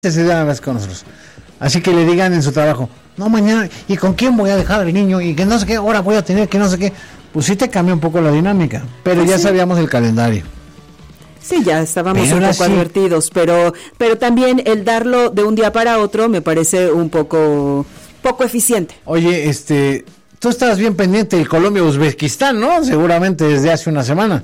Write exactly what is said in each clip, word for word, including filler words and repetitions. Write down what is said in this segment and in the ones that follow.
se da una vez con nosotros. Así que le digan en su trabajo, no, mañana, ¿y con quién voy a dejar al niño? Y que no sé qué hora voy a tener, que no sé qué. Pues sí te cambia un poco la dinámica, pero pues ya sí sabíamos el calendario. Sí, ya estábamos pero un poco sí. advertidos, pero pero también el darlo de un día para otro me parece un poco poco eficiente. Oye, este, tú estabas bien pendiente del Colombia-Uzbekistán, ¿no? Seguramente desde hace una semana.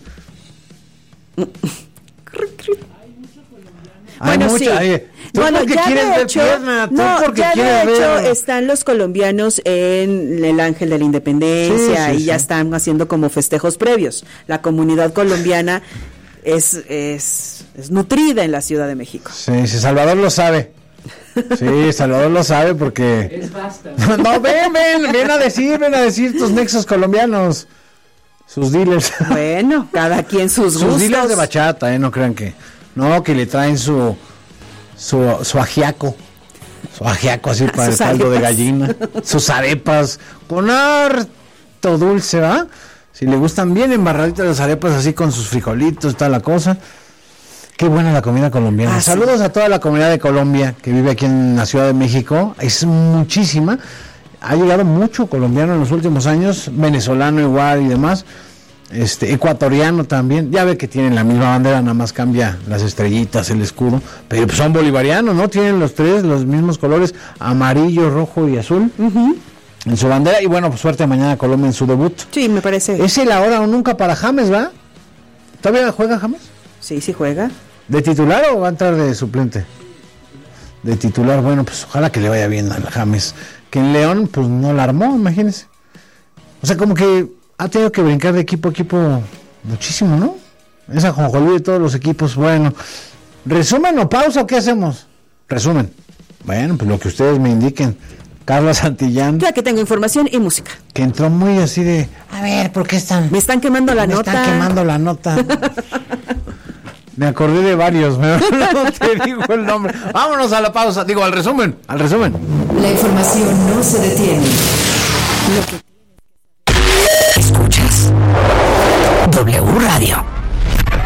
Bueno, hay mucha, sí. hay, tú bueno, porque ya quieres de ver hecho, pierna, tú no, porque ya quieres de hecho ver... están los colombianos en el Ángel de la Independencia, sí, sí, y ya sí. están haciendo como festejos previos. La comunidad colombiana es, es, es nutrida en la Ciudad de México. Sí, sí, Salvador lo sabe. Sí, Salvador lo sabe porque... Es basta. No, ven, ven, ven a decir, ven a decir tus nexos colombianos. Sus dealers. Bueno, cada quien sus, Sus gustos. dealers de bachata, eh, no crean que... No, que le traen su... Su, su ajiaco. Su ajiaco así para el Sus caldo de arepas. gallina. Sus arepas con harto dulce, ¿va? Si le gustan bien embarraditas las arepas así con sus frijolitos, toda la cosa. Qué buena la comida colombiana. Ah, sí. Saludos a toda la comunidad de Colombia que vive aquí en la Ciudad de México. Es muchísima. Ha llegado mucho colombiano en los últimos años, venezolano igual y demás. Este, ecuatoriano también. Ya ve que tienen la misma bandera, nada más cambia las estrellitas, el escudo, pero pues son bolivarianos, ¿no? Tienen los tres los mismos colores, amarillo, rojo y azul. Uh-huh. En su bandera. Y bueno, pues suerte mañana Colombia en su debut. Sí, me parece. Es el ahora o nunca para James, ¿va? ¿Todavía juega James? Sí, sí juega. ¿De titular o va a entrar de suplente? De titular, bueno, pues ojalá que le vaya bien al James. Que en León, pues no la armó, imagínense. O sea, como que ha tenido que brincar de equipo a equipo muchísimo, ¿no? Esa jonjolí de todos los equipos. Bueno, ¿resumen o pausa o qué hacemos? Resumen. Bueno, pues lo que ustedes me indiquen. Carla Santillán, Ya que tengo información y música. que entró muy así de, a ver, ¿por qué están? Me están quemando la me nota. están quemando la nota. Me acordé de varios, me- no te digo el nombre. Vámonos a la pausa, digo al resumen, al resumen. La información no se detiene.